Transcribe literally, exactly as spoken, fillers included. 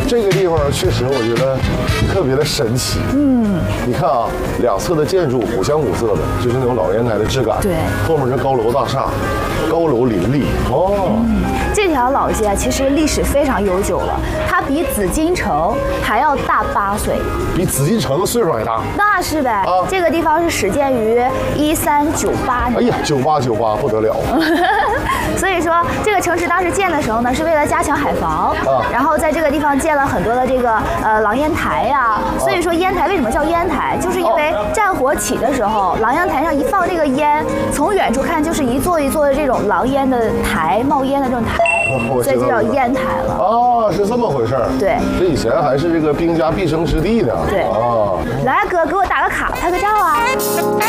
这个地方确实我觉得特别的神奇。嗯，你看啊，两侧的建筑古香古色的，就是那种老烟台的质感。 对， 后面是高楼大厦，高楼林立。哦， 嗯，这条老街其实历史非常悠久了，它比紫禁城还要大八岁。 比紫禁城的岁数还大？ 那是呗。 啊， 这个地方是始建于一三九八年。 哎呀，九八九八不得了。 所以说，这个城池当时建的时候呢，是为了加强海防，啊、然后在这个地方建了很多的这个呃狼烟台呀、啊。所以说，烟台为什么叫烟台，就是因为战火起的时候，狼烟台上一放这个烟，从远处看就是一座一座的这种狼烟的台，冒烟的这种台，所以就叫烟台了。 哦，是这么回事儿。 对， 这以前还是这个兵家必争之地呢。 对。 啊， 来，哥，给我打个卡，拍个照啊。